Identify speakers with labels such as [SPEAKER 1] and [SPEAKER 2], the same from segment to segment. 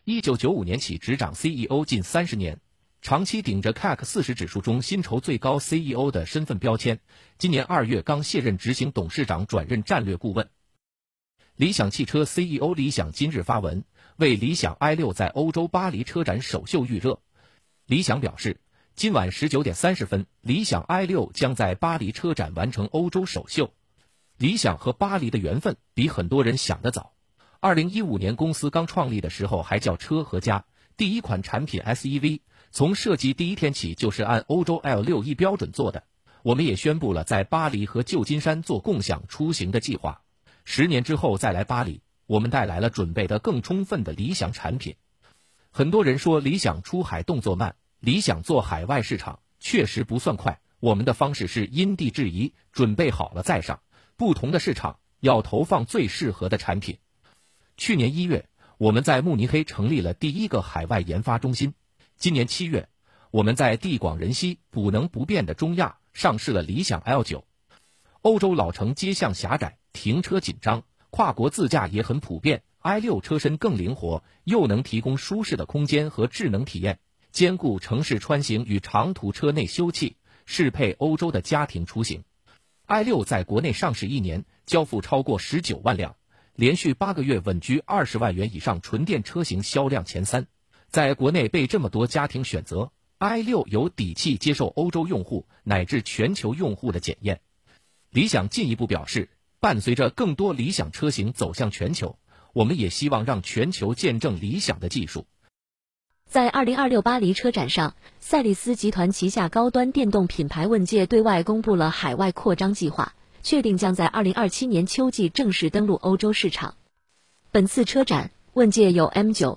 [SPEAKER 1] 1995年起执掌 CEO 近30年，长期顶着 CAC 40指数中薪酬最高 CEO 的身份标签，今年2月刚卸任执行董事长，转任战略顾问。理想汽车 CEO 李想今日发文，为理想 i6 在欧洲巴黎车展首秀预热。理想表示，今晚19点30分，理想 i6 将在巴黎车展完成欧洲首秀。理想和巴黎的缘分比很多人想得早。2015年公司刚创立的时候还叫车和家，第一款产品 SEV 从设计第一天起就是按欧洲 L61 标准做的。我们也宣布了在巴黎和旧金山做共享出行的计划。10年之后再来巴黎，我们带来了准备得更充分的理想产品。很多人说理想出海动作慢，理想做海外市场确实不算快，我们的方式是因地制宜，准备好了再上，不同的市场要投放最适合的产品。去年1月，我们在慕尼黑成立了第一个海外研发中心。今年7月，我们在地广人稀、补能不变的中亚上市了理想 L9。欧洲老城街巷狭窄，停车紧张，跨国自驾也很普遍。i6 车身更灵活，又能提供舒适的空间和智能体验，兼顾城市穿行与长途车内休憩，适配欧洲的家庭出行。i6 在国内上市1年，交付超过19万辆，连续8个月稳居20万元以上纯电车型销量前3。在国内被这么多家庭选择， i6 有底气接受欧洲用户乃至全球用户的检验。理想进一步表示，伴随着更多理想车型走向全球，我们也希望让全球见证理想的技术。
[SPEAKER 2] 在2026巴黎车展上，赛力斯集团旗下高端电动品牌问界对外公布了海外扩张计划，确定将在2027年秋季正式登陆欧洲市场。本次车展，问界有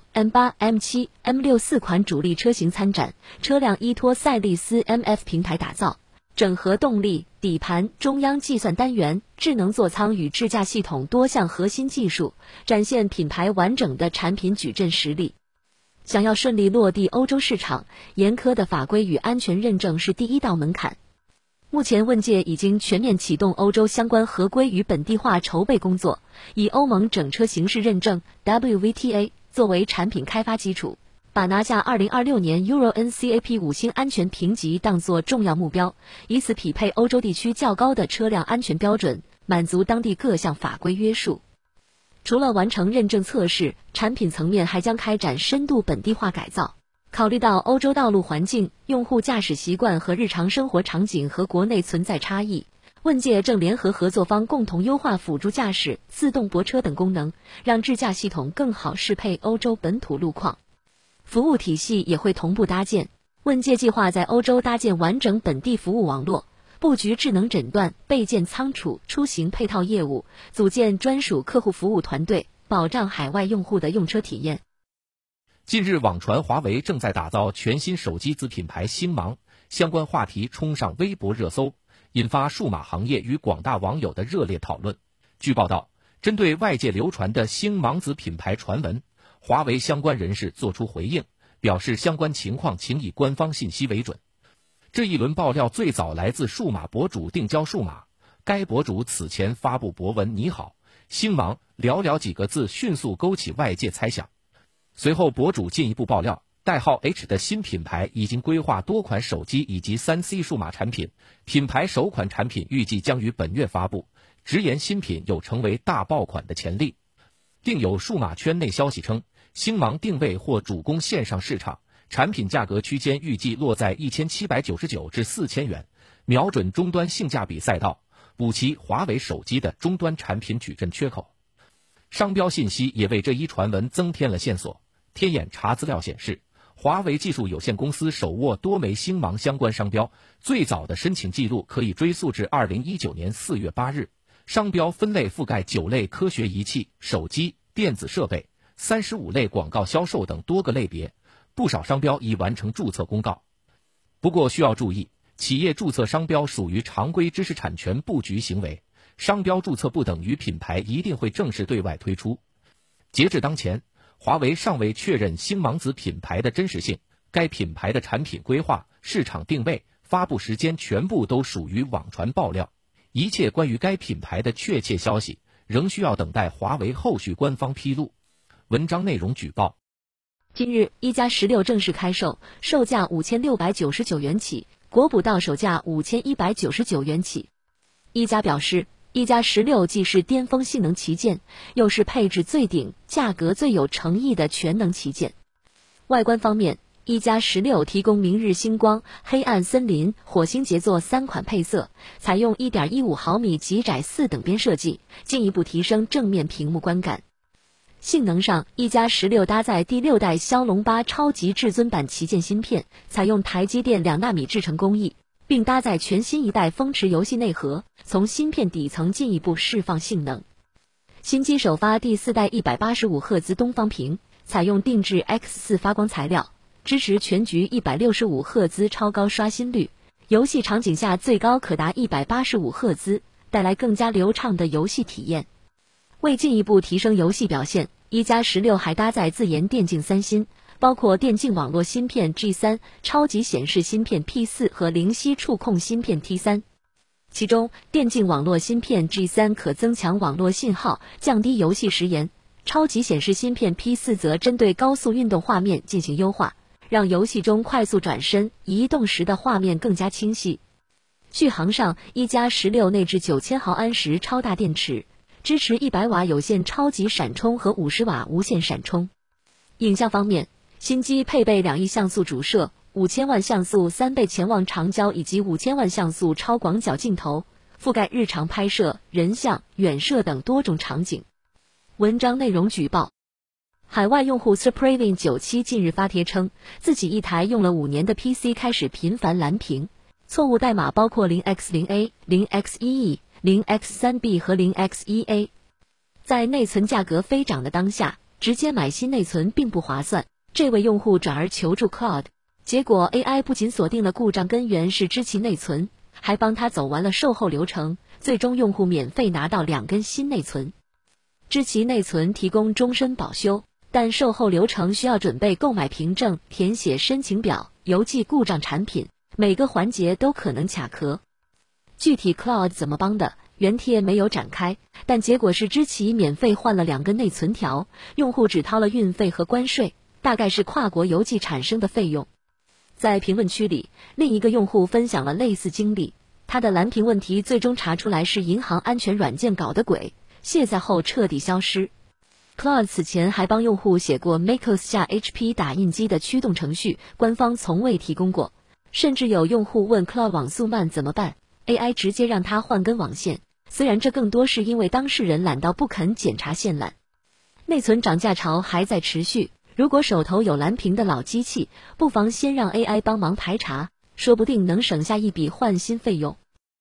[SPEAKER 2] M9、M8、M7、M6 4款主力车型参展，车辆依托赛力斯 MF 平台打造，整合动力、底盘、中央计算单元、智能座舱与智驾系统多项核心技术，展现品牌完整的产品矩阵实力。想要顺利落地欧洲市场，严苛的法规与安全认证是第一道门槛。目前问界已经全面启动欧洲相关合规与本地化筹备工作，以欧盟整车形式认证 WVTA 作为产品开发基础，把拿下2026年 Euro NCAP 5星安全评级当作重要目标，以此匹配欧洲地区较高的车辆安全标准，满足当地各项法规约束。除了完成认证测试，产品层面还将开展深度本地化改造。考虑到欧洲道路环境、用户驾驶习惯和日常生活场景和国内存在差异，问界正联合合作方共同优化辅助驾驶、自动泊车等功能，让智驾系统更好适配欧洲本土路况。服务体系也会同步搭建，问界计划在欧洲搭建完整本地服务网络，布局智能诊断、备件仓储、出行配套业务，组建专属客户服务团队，保障海外用户的用车体验。
[SPEAKER 1] 近日网传华为正在打造全新手机子品牌星芒，相关话题冲上微博热搜，引发数码行业与广大网友的热烈讨论。据报道，针对外界流传的星芒子品牌传闻，华为相关人士作出回应，表示相关情况请以官方信息为准。这一轮爆料最早来自数码博主定焦数码，该博主此前发布博文你好，星芒寥寥几个字迅速勾起外界猜想。随后博主进一步爆料，代号 H 的新品牌已经规划多款手机以及 3C 数码产品，品牌首款产品预计将于本月发布，直言新品有成为大爆款的潜力。另有数码圈内消息称，星芒定位或主攻线上市场，产品价格区间预计落在1799至4000元，瞄准终端性价比赛道，补齐华为手机的终端产品矩阵缺口。商标信息也为这一传闻增添了线索。天眼查资料显示，华为技术有限公司手握多枚星芒相关商标，最早的申请记录可以追溯至2019年4月8日。商标分类覆盖9类科学仪器、手机、电子设备、35类广告销售等多个类别，不少商标已完成注册公告。不过需要注意，企业注册商标属于常规知识产权布局行为，商标注册不等于品牌一定会正式对外推出。截至当前，华为尚未确认星芒子品牌的真实性，该品牌的产品规划、市场定位、发布时间全部都属于网传爆料，一切关于该品牌的确切消息仍需要等待华为后续官方披露。文章内容举报。
[SPEAKER 2] 近日，一加16正式开售，售价5699元起，国补到手价5199元起。一加表示，一加16既是巅峰性能旗舰，又是配置最顶、价格最有诚意的全能旗舰。外观方面，一加16提供明日星光、黑暗森林、火星杰作3款配色，采用 1.15 毫米极窄4等边设计，进一步提升正面屏幕观感。性能上，一加16搭载第6代骁龙8超级至尊版旗舰芯片，采用台积电2纳米制程工艺，并搭载全新一代风驰游戏内核，从芯片底层进一步释放性能。新机首发第4代185赫兹东方屏，采用定制 X4 发光材料，支持全局165赫兹超高刷新率，游戏场景下最高可达185赫兹，带来更加流畅的游戏体验。为进一步提升游戏表现，一加16还搭载自研电竞3芯，包括电竞网络芯片 G3、超级显示芯片 P4 和灵犀触控芯片 T3。其中，电竞网络芯片 G3 可增强网络信号，降低游戏时延；超级显示芯片 P4 则针对高速运动画面进行优化，让游戏中快速转身、移动时的画面更加清晰。续航上，一加16内置9000毫安时超大电池，支持100瓦有线超级闪充和50瓦无线闪充。影像方面，新机配备2亿像素主摄、5000万像素3倍潜望长焦以及5000万像素超广角镜头，覆盖日常拍摄、人像、远摄等多种场景。文章内容举报：海外用户 Supravin97 近日发帖称，自己一台用了5年的 PC 开始频繁蓝屏，错误代码包括 0x0A、0x1E、0x3B 和 0x1A。在内存价格飞涨的当下，直接买新内存并不划算。这位用户转而求助 Cloud， 结果 AI 不仅锁定了故障根源是知其内存，还帮他走完了售后流程，最终用户免费拿到2根新内存。知其内存提供终身保修，但售后流程需要准备购买凭证、填写申请表、邮寄故障产品，每个环节都可能卡壳。具体 Cloud 怎么帮的，原帖没有展开，但结果是知其免费换了2根内存条，用户只掏了运费和关税，大概是跨国邮寄产生的费用。在评论区里，另一个用户分享了类似经历，他的蓝屏问题最终查出来是银行安全软件搞的鬼，卸载后彻底消失。Cloud 此前还帮用户写过 MacOS 下 HP 打印机的驱动程序，官方从未提供过。甚至有用户问 Cloud 网速慢怎么办， AI 直接让他换根网线，虽然这更多是因为当事人懒到不肯检查线缆。内存涨价潮还在持续，如果手头有蓝屏的老机器，不妨先让 AI 帮忙排查，说不定能省下一笔换新费用。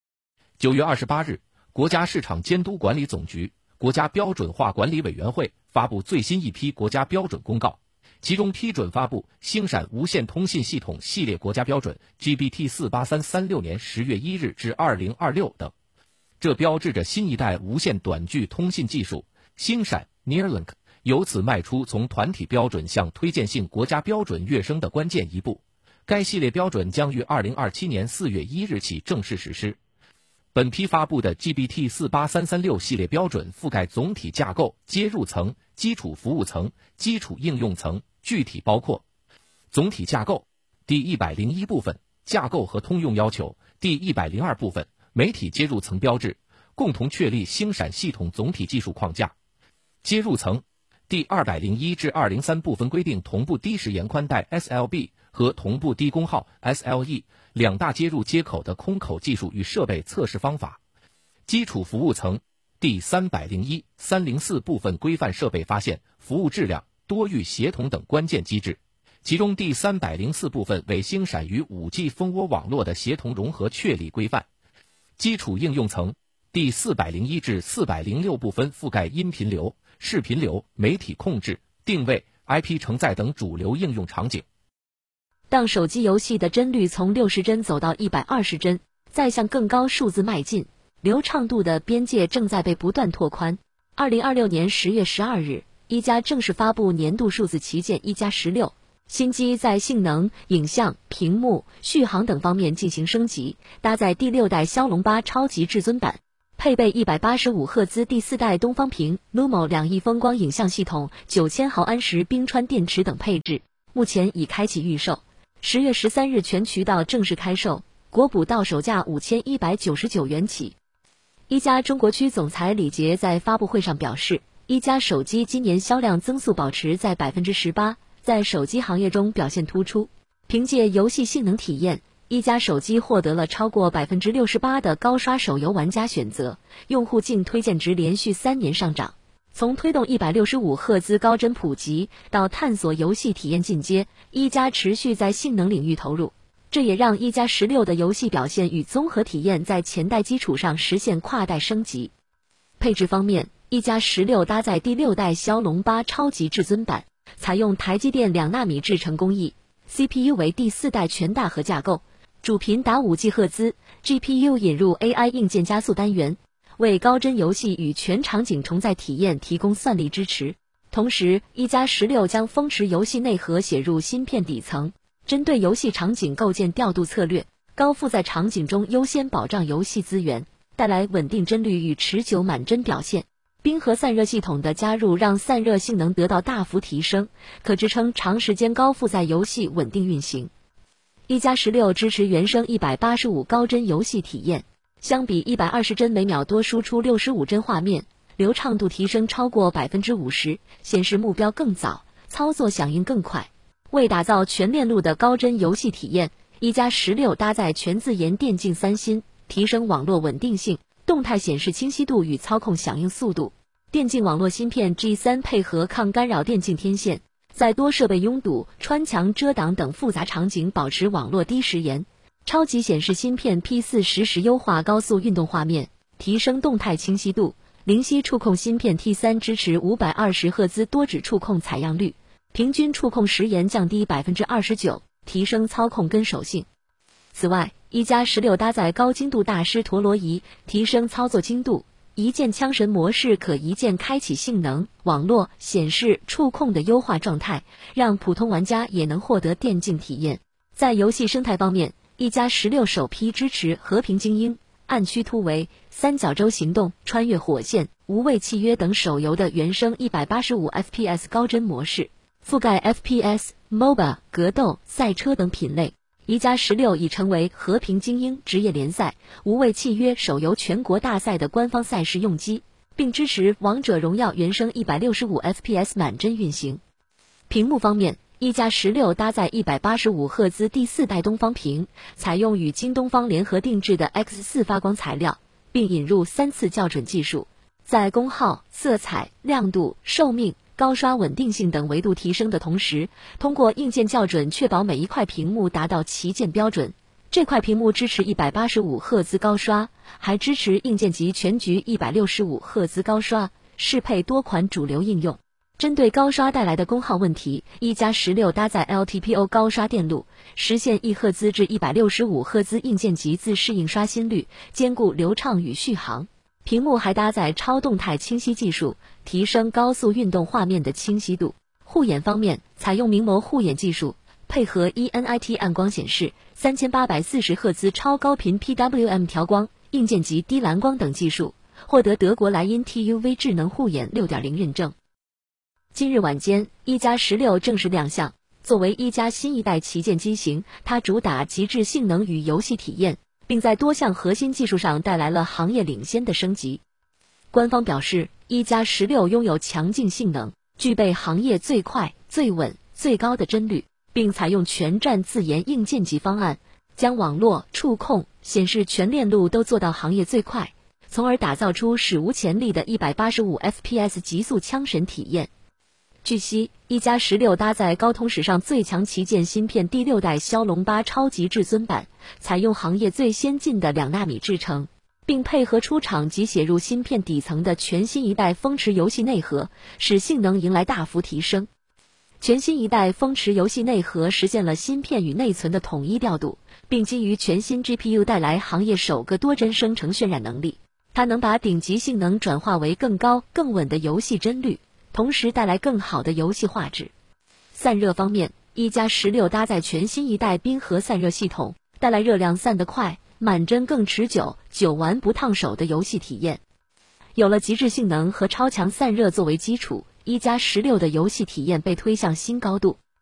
[SPEAKER 1] 9月28日，国家市场监督管理总局、国家标准化管理委员会发布最新一批国家标准公告，其中批准发布星闪无线通信系统系列国家标准 GB/T48336 年10月1日至2026等。这标志着新一代无线短距通信技术星闪 Nearlink 由此迈出从团体标准向推荐性国家标准跃升的关键一步。该系列标准将于2027年4月1日起正式实施。本批发布的 GB/T48336 系列标准覆盖总体架构、接入层、基础服务层、基础应用层，具体包括总体架构第101部分架构和通用要求，第102部分媒体接入层标志，共同确立星闪系统总体技术框架。接入层第201至203部分规定同步低时延宽带 SLB 和同步低功耗 SLE 2大接入接口的空口技术与设备测试方法。基础服务层第301、304部分规范设备发现、服务质量、多域协同等关键机制，其中第304部分为星闪与 5G 蜂窝网络的协同融合确立规范。基础应用层第401至406部分覆盖音频流、视频流、媒体控制、定位、IP 承载等主流应用场景。
[SPEAKER 2] 当手机游戏的帧率从60帧走到120帧，再向更高数字迈进，流畅度的边界正在被不断拓宽。2026年10月12日，一加正式发布年度数字旗舰一加16。新机在性能、影像、屏幕、续航等方面进行升级，搭载第6代骁龙8超级至尊版，配备185赫兹第4代东方屏、Lumo 2亿风光影像系统、9000毫安时冰川电池等配置。 目前已开启预售，10月13日全渠道正式开售，国补到手价5199元起。一加中国区总裁李杰在发布会上表示，一加手机今年销量增速保持在 18%， 在手机行业中表现突出。凭借游戏性能体验，一加手机获得了超过 68% 的高刷手游玩家选择，用户净推荐值连续3年上涨。从推动165赫兹高帧普及到探索游戏体验进阶，一加持续在性能领域投入，这也让一加16的游戏表现与综合体验在前代基础上实现跨代升级。配置方面，一加16搭载第6代骁龙8超级至尊版，采用台积电2纳米制程工艺， CPU 为第4代全大核架构，主频达5G 赫兹， GPU 引入 AI 硬件加速单元，为高帧游戏与全场景重载体验提供算力支持。同时，一加16将风驰游戏内核写入芯片底层，针对游戏场景构建调度策略，高负载场景中优先保障游戏资源，带来稳定帧率与持久满帧表现。冰核散热系统的加入让散热性能得到大幅提升，可支撑长时间高负载游戏稳定运行。一加16支持原生185高帧游戏体验，相比120帧每秒多输出65帧画面，流畅度提升超过 50%， 显示目标更早，操作响应更快。为打造全链路的高帧游戏体验，一加16搭载全自研电竞3芯，提升网络稳定性、动态显示清晰度与操控响应速度。电竞网络芯片 G3 配合抗干扰电竞天线，在多设备拥堵、穿墙遮挡等复杂场景保持网络低时延。超级显示芯片 P4 实时优化高速运动画面，提升动态清晰度。灵犀触控芯片 T3 支持520赫兹多指触控采样率，平均触控时延降低 29%， 提升操控跟手性。此外，一加16搭载高精度大师陀螺仪，提升操作精度。一键枪神模式可一键开启性能、网络、显示、触控的优化状态，让普通玩家也能获得电竞体验。在游戏生态方面，一加16首批支持和平精英、暗区突围、三角洲行动、穿越火线、无畏契约等手游的原生185 FPS 高帧模式，覆盖 FPS、MOBA、格斗、赛车等品类。一加16已成为和平精英职业联赛、无畏契约手游全国大赛的官方赛事用机，并支持王者荣耀原生165 FPS 满帧运行。屏幕方面，一加16搭载185赫兹第4代东方屏，采用与京东方联合定制的 X4 发光材料，并引入3次校准技术，在功耗、色彩、亮度、寿命、高刷稳定性等维度提升的同时，通过硬件校准确保每一块屏幕达到旗舰标准。这块屏幕支持185赫兹高刷，还支持硬件级全局165赫兹高刷，适配多款主流应用。针对高刷带来的功耗问题，一加16搭载 LTPO 高刷电路，实现1赫兹至165赫兹硬件级自适应刷新率，兼顾流畅与续航。屏幕还搭载超动态清晰技术，提升高速运动画面的清晰度。护眼方面，采用明眸护眼技术，配合 ENIT 暗光显示、3840赫兹超高频 PWM 调光、硬件级低蓝光等技术，获得德国莱茵 TUV 智能护眼 6.0 认证。今日晚间，一加16正式亮相。作为一加新一代旗舰机型，它主打极致性能与游戏体验，并在多项核心技术上带来了行业领先的升级。官方表示，一加16拥有强劲性能，具备行业最快、最稳、最高的帧率，并采用全站自研硬件级方案，将网络、触控、显示全链路都做到行业最快，从而打造出史无前例的185 FPS 极速枪神体验。据悉，一加16搭载高通史上最强旗舰芯片第6代骁龙8超级至尊版，采用行业最先进的2纳米制程，并配合出厂即写入芯片底层的全新一代风驰游戏内核，使性能迎来大幅提升。全新一代风驰游戏内核实现了芯片与内存的统一调度，并基于全新 GPU 带来行业首个多帧生成渲染能力。它能把顶级性能转化为更高、更稳的游戏帧率，同时带来更好的游戏画质。散热方面，一加16搭载全新一代冰核散热系统，带来热量散得快、满帧更持久、久玩不烫手的游戏体验。有了极致性能和超强散热作为基础，一加16的游戏体验被推向新高度。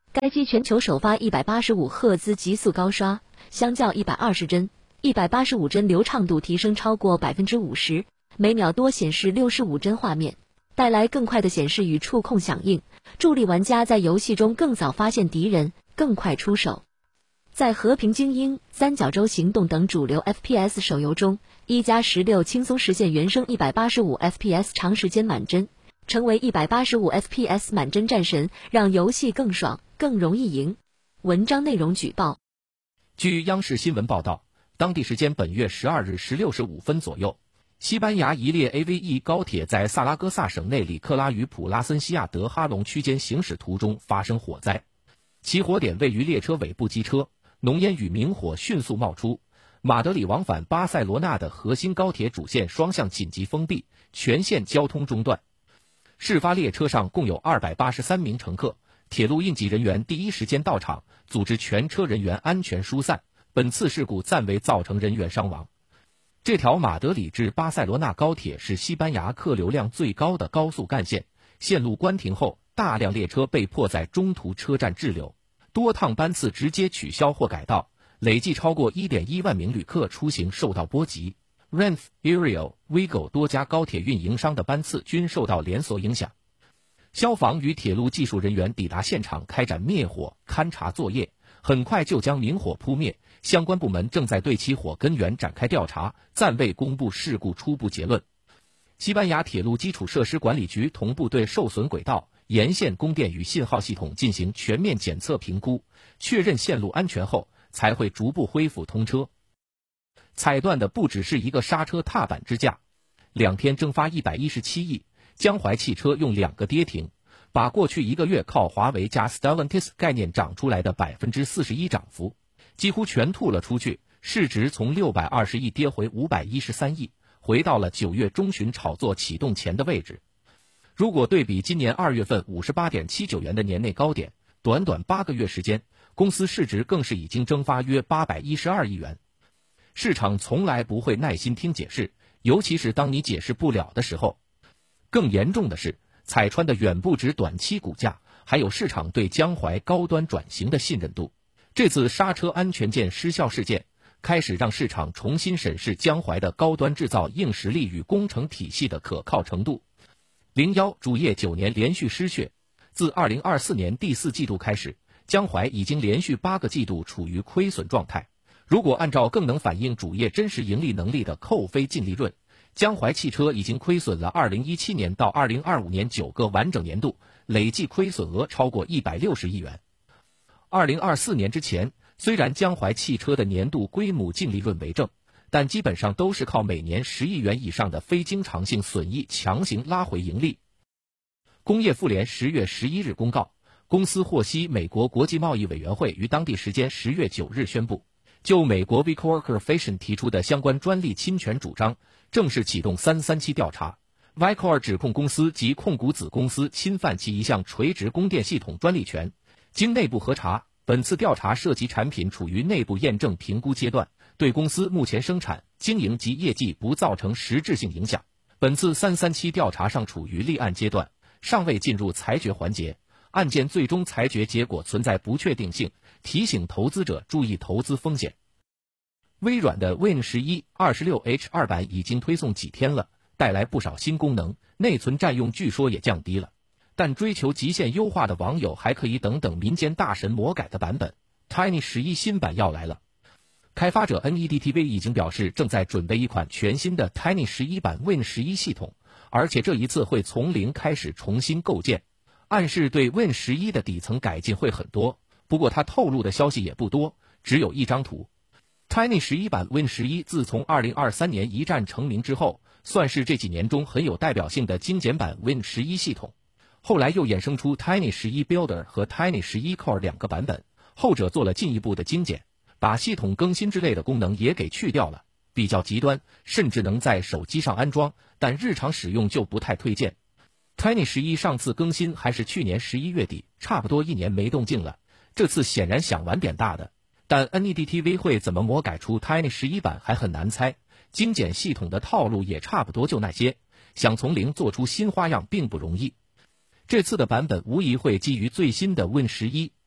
[SPEAKER 2] 该机全球首发185赫兹极速高刷，相较120帧，185帧流畅度提升超过50%，每秒多显示65帧画面，带来更快的显示与触控响应，助力玩家在游戏中更早发现敌人，更快出手。在《和平精英》《三角洲行动》等主流 FPS 手游中，1+16轻松实现原生185 FPS 长时间满帧，成为185 FPS 满帧战神，让游戏更爽、更容易赢。文章内容举报。
[SPEAKER 1] 据央视新闻报道，当地时间本月12日16时5分左右，西班牙一列 AVE 高铁在萨拉戈萨省内里克拉与普拉森西亚德哈隆区间行驶途中发生火灾，起火点位于列车尾部机车，浓烟与明火迅速冒出，马德里往返巴塞罗那的核心高铁主线双向紧急封闭，全线交通中断。事发列车上共有283名乘客，铁路应急人员第一时间到场，组织全车人员安全疏散。本次事故暂未造成人员伤亡。这条马德里至巴塞罗那高铁是西班牙客流量最高的高速干线，线路关停后，大量列车被迫在中途车站滞留，多趟班次直接取消或改道，累计超过 1.1 万名旅客出行受到波及。Renfe、Ireo、Wigo 多家高铁运营商的班次均受到连锁影响。消防与铁路技术人员抵达现场开展灭火、勘察作业，很快就将明火扑灭，相关部门正在对起火根源展开调查，暂未公布事故初步结论。西班牙铁路基础设施管理局同步对受损轨道、沿线供电与信号系统进行全面检测评估，确认线路安全后，才会逐步恢复通车。踩断的不只是一个刹车踏板支架，2天蒸发117亿，江淮汽车用2个跌停，把过去1个月靠华为加 Stellantis 概念涨出来的41%涨幅几乎全吐了出去，市值从620亿跌回513亿，回到了9月中旬炒作启动前的位置。如果对比今年2月份 58.79 元的年内高点，短短8个月时间，公司市值更是已经蒸发约812亿元。市场从来不会耐心听解释，尤其是当你解释不了的时候。更严重的是，踩穿的远不止短期股价，还有市场对江淮高端转型的信任度。这次刹车安全件失效事件，开始让市场重新审视江淮的高端制造硬实力与工程体系的可靠程度。01主业9年连续失血，自2024年第4季度开始，江淮已经连续8个季度处于亏损状态。如果按照更能反映主业真实盈利能力的扣非净利润，江淮汽车已经亏损了2017年到2025年9个完整年度，累计亏损额超过160亿元。2024年之前，虽然江淮汽车的年度归母净利润为正，但基本上都是靠每年10亿元以上的非经常性损益强行拉回盈利。工业妇联10月11日公告，公司获悉美国国际贸易委员会于当地时间10月9日宣布，就美国 Vicor Corporation 提出的相关专利侵权主张，正式启动337调查。Vicor 指控公司及控股子公司侵犯其一项垂直供电系统专利权。经内部核查，本次调查涉及产品处于内部验证评估阶段，对公司目前生产、经营及业绩不造成实质性影响。本次337调查尚处于立案阶段，尚未进入裁决环节，案件最终裁决结果存在不确定性，提醒投资者注意投资风险。微软的 Win 11 26H2 版已经推送几天了，带来不少新功能，内存占用据说也降低了。但追求极限优化的网友还可以等等民间大神魔改的版本。Tiny 11新版要来了，开发者 NEDTV 已经表示正在准备一款全新的 Tiny 11版 Win 11系统，而且这一次会从零开始重新构建，暗示对 Win 11的底层改进会很多。不过他透露的消息也不多，只有一张图。Tiny 11版 Win 11自从2023年一战成名之后，算是这几年中很有代表性的精简版 Win 11系统。后来又衍生出 Tiny 11 Builder 和 Tiny 11 Core 2个版本，后者做了进一步的精简，把系统更新之类的功能也给去掉了，比较极端，甚至能在手机上安装，但日常使用就不太推荐。Tiny 11上次更新还是去年11月底，差不多1年没动静了，这次显然想玩点大的。但 NEDTV 会怎么魔改出 Tiny 11版还很难猜，精简系统的套路也差不多就那些，想从零做出新花样并不容易。这次的版本无疑会基于最新的 Win 11